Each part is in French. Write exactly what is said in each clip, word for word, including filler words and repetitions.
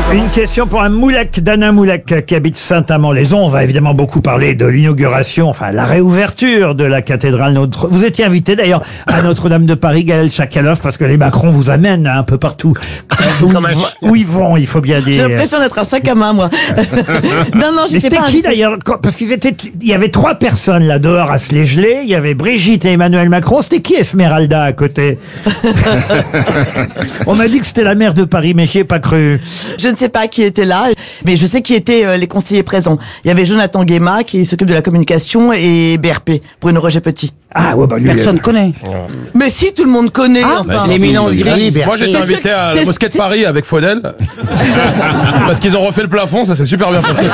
Une question pour un Moulek, Dana Moulek, qui habite Saint-Amand-les-Eaux. On va évidemment beaucoup parler de l'inauguration, enfin la réouverture de la cathédrale Notre. Vous étiez invité d'ailleurs à Notre-Dame de Paris, Gaël Chakalov, parce que les Macron vous amènent un peu partout. Où, ils, où ils vont, il faut bien dire. J'ai l'impression d'être un sac à main, moi. non, non, Mais j'étais c'était pas qui invitée. d'ailleurs? Parce qu'ils étaient, il y avait trois personnes là dehors à se les geler. Il y avait Brigitte et Emmanuel Macron. C'était qui Esmeralda à côté? On m'a dit que c'était la maire de Paris, mais j'y ai pas cru. Je ne sais pas qui était là, mais je sais qui étaient euh, les conseillers présents. Il y avait Jonathan Guéma qui s'occupe de la communication et B R P, Bruno Roger Petit. Ah ouais, bah lui, Personne connaît. Mais si, tout le monde connaît. Ah, enfin. l'éminence grise. Moi j'étais C'est invité ce- à la c'est- mosquée de c'est- Paris avec Faudel parce qu'ils ont refait le plafond, ça s'est super bien passé.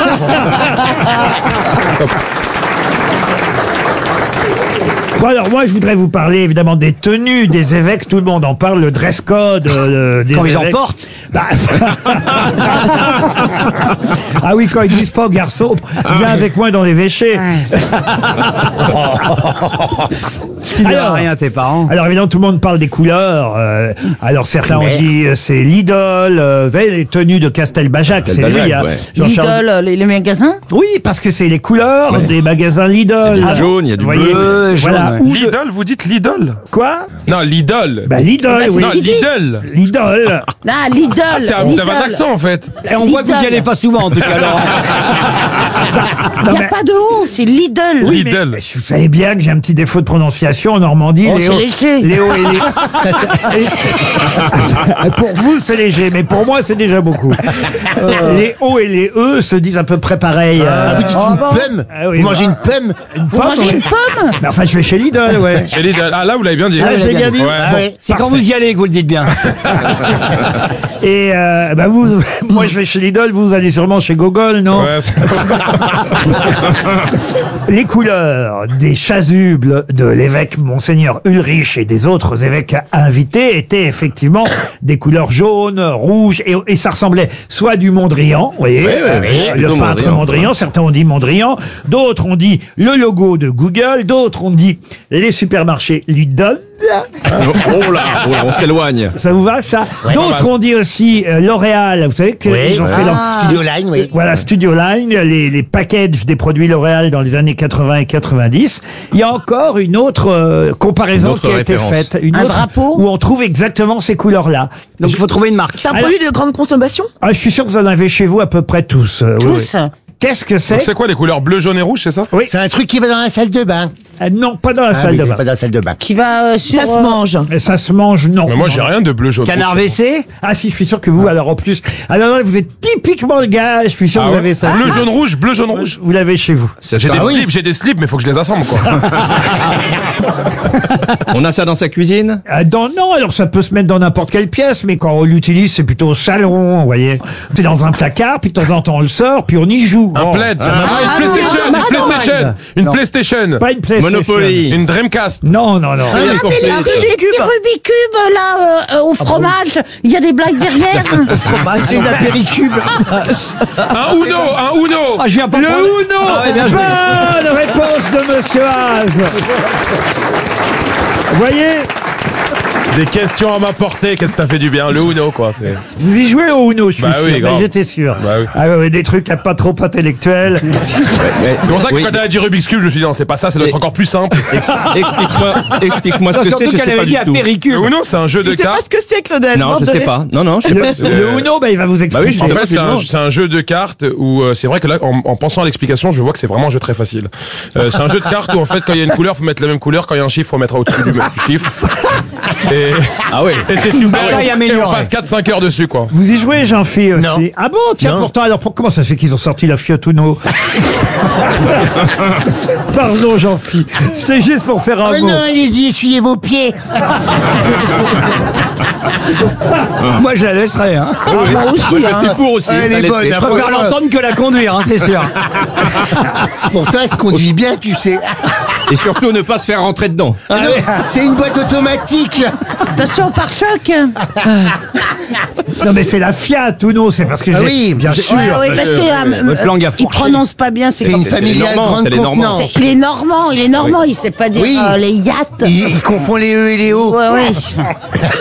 Bon, alors moi je voudrais vous parler évidemment des tenues des évêques. Tout le monde en parle, le dress code euh, des Quand évêques. ils en portent. Bah, ah oui, quand ils disent pas aux garçons, viens avec moi dans l'évêché. Tu ne Alors- rien à tes parents. Alors évidemment tout le monde parle des couleurs. euh, alors certains ont dit euh, c'est l'idole. euh, vous savez les tenues de Castelbajac, c'est lui. hein, Jean-Charles- Lidl, les, les magasins. Oui, parce que c'est les couleurs des magasins Lidl. Il y a du Ah, jaune, il y a du vous voyez, bleu, jaune, voilà. ouais. Ou de- Lidl, vous dites Lidl? Quoi? Non, Lidl. Bah Lidl, oui. non, Lidl. Lidl. Ah, Lidl. Ah, c'est un- vous avez un accent en fait. Et on voit que vous n'y allez pas souvent en tout cas. Alors. Il n'y a pas de O, c'est Lidl. Oui, mais- Lidl. mais vous savez bien que j'ai un petit défaut de prononciation en Normandie. Oh, les c'est O- léger. les O et les... Et- pour vous, c'est léger, mais pour moi, c'est déjà beaucoup. Les O et les E se disent à peu près pareil. euh, Ah, vous dites Oh, une bon. pomme Ah oui, Vous mangez bah. une pomme une Vous pomme, mangez oui. une pomme. Mais enfin, je vais chez Lidl, ouais. Chez Lidl. Ah là, vous l'avez bien dit. Ah, j'ai bien dit. Ouais. Ah oui. C'est quand vous y allez que vous le dites bien. Et euh, bah vous, moi, je vais chez Lidl, vous allez sûrement chez Gogol, non? Ouais, c'est- Les couleurs des chasubles de l'évêque Monseigneur Ulrich et des autres évêques invités étaient effectivement des couleurs jaunes, rouges, et, et ça ressemblait soit à du Mondrian, vous voyez, Oui, oui, oui, euh, le plutôt peintre Mondrian. Mondrian, certains ont dit Mondrian, d'autres ont dit le logo de Google, d'autres ont dit les supermarchés Lidl. Oh là, oh là, on s'éloigne. Ça vous va, ça? D'autres ont dit aussi euh, L'Oréal, vous savez qu'ils Oui. ont fait leur... Studio Line, oui. Voilà, Studio Line, les, les packages des produits L'Oréal dans les années quatre-vingts et quatre-vingt-dix. Il y a encore une autre euh, comparaison Une autre qui a été référence. faite. Une Un autre drapeau où on trouve exactement ces couleurs-là. Donc il faut trouver une marque. C'est un Alors- produit de grande consommation. Ah, je suis sûr que vous en avez chez vous à peu près tous. euh, oui, Tous. oui. Qu'est-ce que c'est? C'est quoi les couleurs bleu, jaune et rouge, c'est ça? Oui. C'est un truc qui va dans la salle de bain. Euh, non, pas dans la Ah salle oui, de c'est bain. pas dans la salle de bain. Qui va euh, sur. Ça se euh, mange. Et ça se mange, non. Mais moi j'ai rien de bleu, jaune. Canard rouge. W C. Ah si, je suis sûr que vous, alors en plus... Alors là, vous êtes typiquement le gars, je suis sûr Ah que vous ouais avez ça. Bleu, jaune, rouge, bleu, jaune, rouge. Vous l'avez chez vous. J'ai Bah des oui. slips, j'ai des slips, mais faut que je les assemble quoi. On a ça dans sa cuisine. Ah, dans, non, alors ça peut se mettre dans n'importe quelle pièce, mais quand on l'utilise, c'est plutôt au salon, vous voyez. C'est dans un placard, puis de temps en temps on le sort, puis on y joue. Un Oh. plaid. Ah, une PlayStation, non, une non, PlayStation, une Non. PlayStation, Pas une PlayStation. Monopoly. une Dreamcast. Non, non, non. Ah, mais là, Rubik's les petits Cube. Rubik's Cube, là, euh, euh, au fromage, il y a des blagues derrière. C'est les apéricubes. Un Uno, un Uno. Ah, je viens pas Le prendre- Uno. Ah ouais, bien joué. Bonne réponse de Monsieur Haas. Vous voyez, Des questions à ma portée, qu'est-ce que ça fait du bien, le Uno quoi. C'est. vous y jouez au Uno, je suis Bah oui, sûr. grave. Mais j'étais sûr. Bah oui. Ah ouais, ouais, des trucs à pas trop intellectuels. C'est pour ça que Oui. quand elle a dit Rubik's Cube, je me suis dit non, c'est pas ça, ça doit être Et- encore plus simple. Ex- Explique-moi, explique-moi ce que c'est. Surtout Je qu'elle sais avait pas dit du à tout. Péricube. Le Uno, c'est un jeu de Je sais pas cartes. ce que c'est, Claudel. Non, je sais Bordelais. pas. Non, non, je sais pas. Le, le Uno, bah, il va vous Bah oui, expliquer. En je- fait, c'est un, Absolument. c'est un jeu de cartes où euh, c'est vrai que là, en, en pensant à l'explication, je vois que c'est vraiment un jeu très facile. Euh, c'est un jeu de cartes où en fait, quand il y a une couleur, faut mettre la même couleur. Quand il y a un chiffre, faut mettre au-dessus du, du chiffre. Et, Ah oui. et c'est super. Ah ouais, et on amélioré. passe quatre cinq heures dessus, quoi. Vous y jouez, Jean-Phi, aussi? Non. Ah bon, tiens, Non. pourtant, alors pour, comment ça se fait qu'ils ont sorti la Fiat Uno? Pardon, Jean-Phi. C'était juste pour faire un Oh mot. non, allez-y, essuyez vos pieds. Moi, je la laisserai. Hein. Moi aussi, Moi, je hein. suis pour aussi. Elle est Allez, bonne, c'est- Je hein. préfère l'entendre que la conduire, hein, c'est sûr. Pourtant, elle se conduit bien, tu sais. Et surtout ne pas se faire rentrer dedans. Non, c'est une boîte automatique. Attention, pare-choc. Non, mais c'est la Fiat Uno, c'est parce que Ah j'ai... oui, bien je- sûr. Ouais, oui, parce que euh, Votre langue a il fourché. prononce pas bien. C'est C'est comme une c'est les familiale Normands, grande c'est les Normands. contenance. Il est normand, il est normand, il sait pas dire Oui. euh, les yachts. Il, il confond les E et les O. Ouais, ouais.